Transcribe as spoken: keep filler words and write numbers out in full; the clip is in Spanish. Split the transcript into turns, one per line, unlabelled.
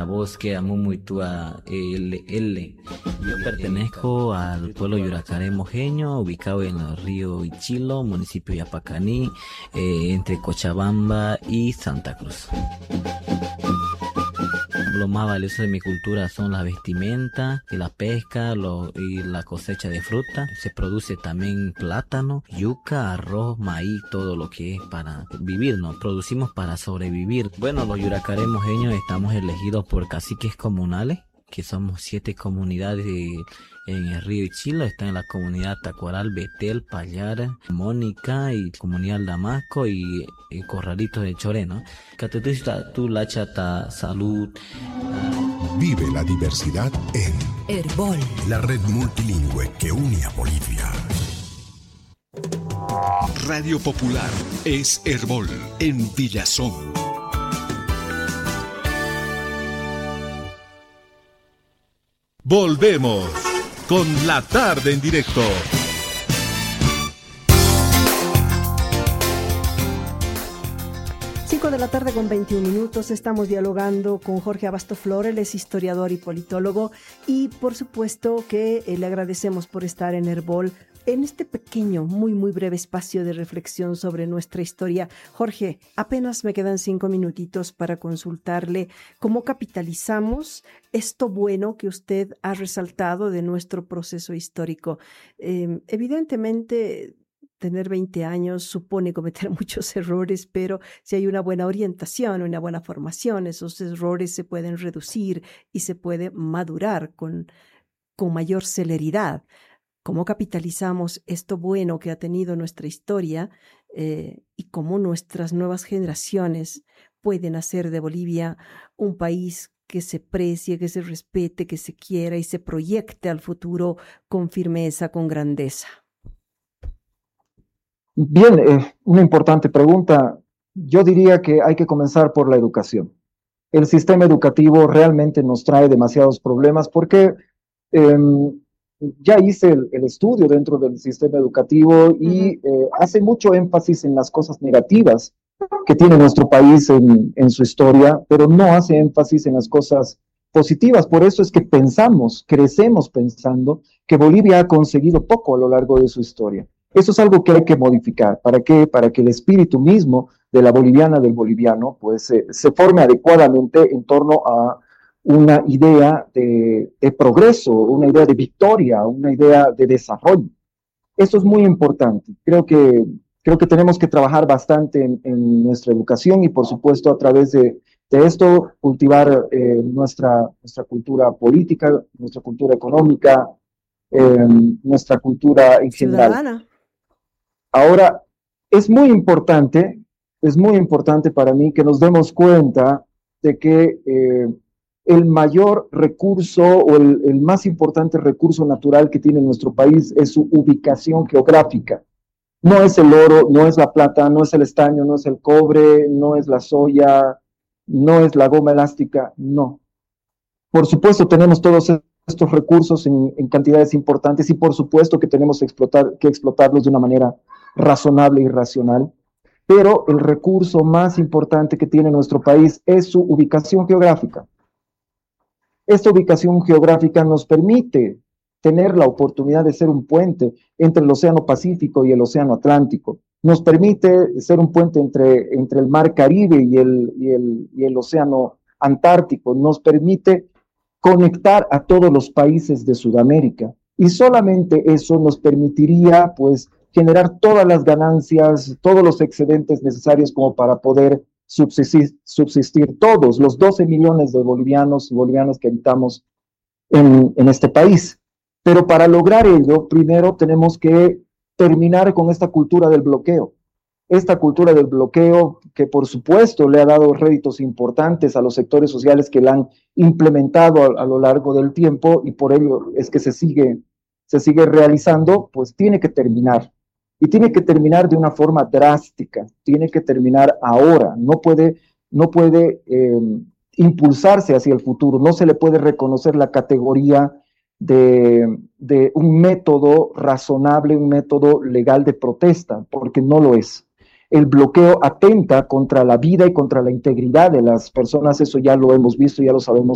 bosque Amumuitua L L. Yo pertenezco al pueblo Yuracaré mojeño, ubicado en el río Ichilo, municipio de Yapacaní, eh, entre Cochabamba y Santa Cruz. Lo más valioso de mi cultura son la vestimenta y la pesca lo, y la cosecha de fruta. Se produce también plátano, yuca, arroz, maíz, todo lo que es para vivir, ¿no? Producimos para sobrevivir. Bueno, los Yuracaré mojeños estamos elegidos por caciques comunales, que somos siete comunidades de, en el río Ichilo. Están en la comunidad Tacuaral, Betel, Payara, Mónica y comunidad Damasco y, y Corralitos de Choreno. Catetusta tu lachata salud.
Vive la diversidad en
Herbol,
la red multilingüe que une a Bolivia. Radio Popular es Herbol en Villazón.
Volvemos con la tarde en directo.
cinco de la tarde con veintiún minutos, estamos dialogando con Jorge Abasto Flor, él es historiador y politólogo, y por supuesto que eh, le agradecemos por estar en Herbol en este pequeño, muy muy breve espacio de reflexión sobre nuestra historia. Jorge, apenas me quedan cinco minutitos para consultarle cómo capitalizamos esto bueno que usted ha resaltado de nuestro proceso histórico. Eh, evidentemente, tener veinte años supone cometer muchos errores, pero si hay una buena orientación, una buena formación, esos errores se pueden reducir y se puede madurar con, con mayor celeridad. ¿Cómo capitalizamos esto bueno que ha tenido nuestra historia eh, y cómo nuestras nuevas generaciones pueden hacer de Bolivia un país que se precie, que se respete, que se quiera y se proyecte al futuro con firmeza, con grandeza?
Bien, eh, una importante pregunta. Yo diría que hay que comenzar por la educación. El sistema educativo realmente nos trae demasiados problemas porque eh, ya hice el, el estudio dentro del sistema educativo y uh-huh. eh, hace mucho énfasis en las cosas negativas que tiene nuestro país en, en su historia, pero no hace énfasis en las cosas positivas. Por eso es que pensamos, crecemos pensando que Bolivia ha conseguido poco a lo largo de su historia. Eso es algo que hay que modificar. ¿Para qué? Para que el espíritu mismo de la boliviana, del boliviano, pues eh, se forme adecuadamente en torno a una idea de, de progreso, una idea de victoria, una idea de desarrollo. Esto es muy importante. Creo que, creo que tenemos que trabajar bastante en, en nuestra educación y, por supuesto, a través de, de esto, cultivar eh, nuestra, nuestra cultura política, nuestra cultura económica, eh, nuestra cultura en general.
Ciudadana.
Ahora, es muy importante, es muy importante para mí que nos demos cuenta de que eh, el mayor recurso o el, el más importante recurso natural que tiene nuestro país es su ubicación geográfica. No es el oro, no es la plata, no es el estaño, no es el cobre, no es la soya, no es la goma elástica, no. Por supuesto tenemos todos estos recursos en, en cantidades importantes y por supuesto que tenemos que, explotar, que explotarlos de una manera razonable y racional, pero el recurso más importante que tiene nuestro país es su ubicación geográfica. Esta ubicación geográfica nos permite tener la oportunidad de ser un puente entre el Océano Pacífico y el Océano Atlántico. Nos permite ser un puente entre, entre el Mar Caribe y el, y, el, y el Océano Antártico. Nos permite conectar a todos los países de Sudamérica. Y solamente eso nos permitiría, pues, generar todas las ganancias, todos los excedentes necesarios como para poder subsistir, subsistir todos los doce millones de bolivianos y bolivianas que habitamos en, en este país. Pero para lograr ello, primero tenemos que terminar con esta cultura del bloqueo. Esta cultura del bloqueo que por supuesto le ha dado réditos importantes a los sectores sociales que la han implementado a, a lo largo del tiempo y por ello es que se sigue, se sigue realizando, pues tiene que terminar. Y tiene que terminar de una forma drástica, tiene que terminar ahora, no puede, no puede eh, impulsarse hacia el futuro, no se le puede reconocer la categoría de, de un método razonable, un método legal de protesta, porque no lo es. El bloqueo atenta contra la vida y contra la integridad de las personas, eso ya lo hemos visto, ya lo sabemos